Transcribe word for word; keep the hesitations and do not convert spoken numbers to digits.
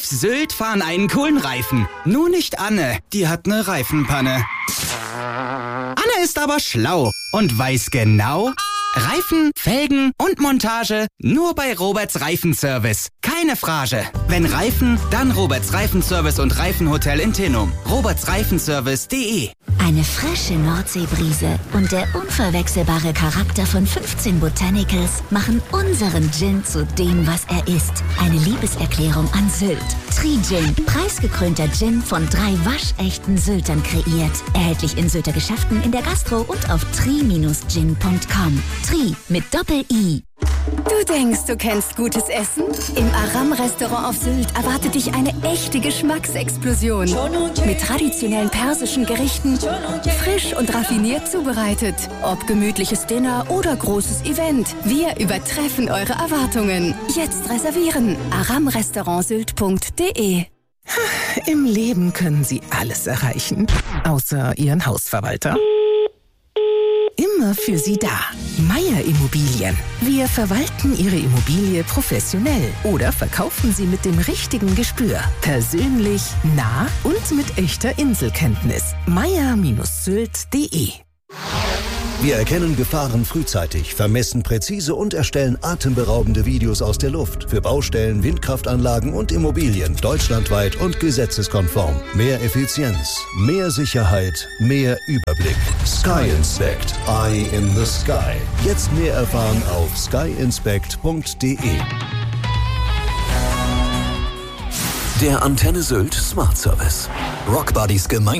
Sylt fahren einen coolen Reifen. Nur nicht Anne, die hat eine Reifenpanne. Anne ist aber schlau und weiß genau... Reifen, Felgen und Montage nur bei Roberts Reifenservice. Keine Frage. Wenn Reifen, dann Roberts Reifenservice und Reifenhotel in Tinnum. robertsreifenservice punkt de. Eine frische Nordseebrise und der unverwechselbare Charakter von fünfzehn Botanicals machen unseren Gin zu dem, was er ist. Eine Liebeserklärung an Sylt. Tri-Gin, preisgekrönter Gin von drei waschechten Syltern kreiert. Erhältlich in Sylter Geschäften, in der Gastro und auf tri Bindestrich gin punkt com. Tri mit Doppel-I. Du denkst, du kennst gutes Essen? Im Aram-Restaurant auf Sylt erwartet dich eine echte Geschmacksexplosion. Mit traditionellen persischen Gerichten, frisch und raffiniert zubereitet. Ob gemütliches Dinner oder großes Event, wir übertreffen eure Erwartungen. Jetzt reservieren. aram restaurant sylt punkt de. Im Leben können Sie alles erreichen, außer Ihren Hausverwalter. Immer für Sie da. Meier Immobilien. Wir verwalten Ihre Immobilie professionell oder verkaufen Sie mit dem richtigen Gespür. Persönlich, nah und mit echter Inselkenntnis. meier Sylt punkt de. Wir erkennen Gefahren frühzeitig, vermessen präzise und erstellen atemberaubende Videos aus der Luft. Für Baustellen, Windkraftanlagen und Immobilien. Deutschlandweit und gesetzeskonform. Mehr Effizienz, mehr Sicherheit, mehr Überblick. Sky Inspect. Eye in the Sky. Jetzt mehr erfahren auf sky inspect punkt de. Der Antenne Sylt Smart Service. Rockbuddies Gemeinde.